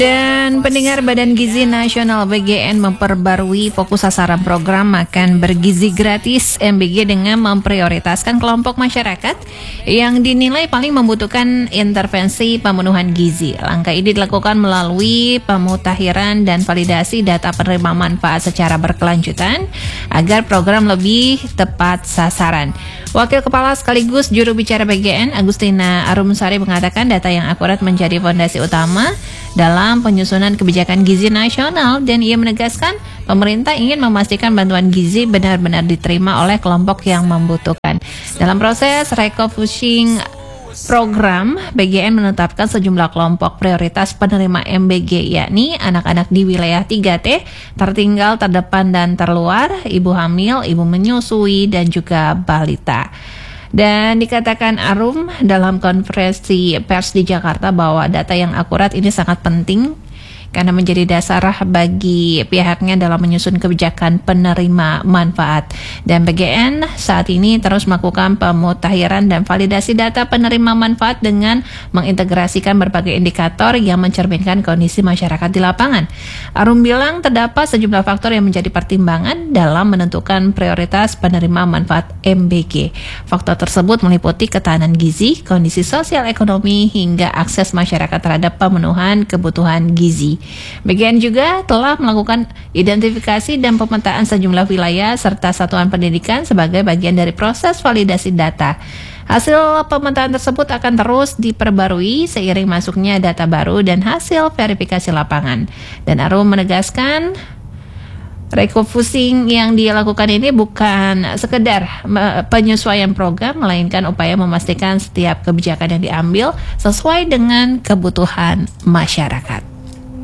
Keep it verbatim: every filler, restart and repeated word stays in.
Dan pendengar Badan Gizi Nasional B G N memperbarui fokus sasaran program makan bergizi gratis M B G dengan memprioritaskan kelompok masyarakat yang dinilai paling membutuhkan intervensi pemenuhan gizi. Langkah ini dilakukan melalui pemutakhiran dan validasi data penerima manfaat secara berkelanjutan agar program lebih tepat sasaran. Wakil Kepala sekaligus juru bicara B G N Agustina Arumsari mengatakan data yang akurat menjadi fondasi utama dalam penyusunan kebijakan gizi nasional, dan ia menegaskan pemerintah ingin memastikan bantuan gizi benar-benar diterima oleh kelompok yang membutuhkan. Dalam proses refocusing program, B G N menetapkan sejumlah kelompok prioritas penerima M B G, yakni anak-anak di wilayah tiga T, tertinggal, terdepan, dan terluar, ibu hamil, ibu menyusui, dan juga balita. Dan dikatakan Arum dalam konferensi pers di Jakarta bahwa data yang akurat ini sangat penting karena menjadi dasar bagi pihaknya dalam menyusun kebijakan penerima manfaat. Dan B G N saat ini terus melakukan pemutakhiran dan validasi data penerima manfaat dengan mengintegrasikan berbagai indikator yang mencerminkan kondisi masyarakat di lapangan. Arum bilang terdapat sejumlah faktor yang menjadi pertimbangan dalam menentukan prioritas penerima manfaat M B G. Faktor tersebut meliputi ketahanan gizi, kondisi sosial ekonomi, hingga akses masyarakat terhadap pemenuhan kebutuhan gizi. B G N juga telah melakukan identifikasi dan pemetaan sejumlah wilayah serta satuan pendidikan sebagai bagian dari proses validasi data. Hasil pemetaan tersebut akan terus diperbarui seiring masuknya data baru dan hasil verifikasi lapangan. Dan Arum menegaskan refocusing yang dilakukan ini bukan sekedar penyesuaian program, melainkan upaya memastikan setiap kebijakan yang diambil sesuai dengan kebutuhan masyarakat.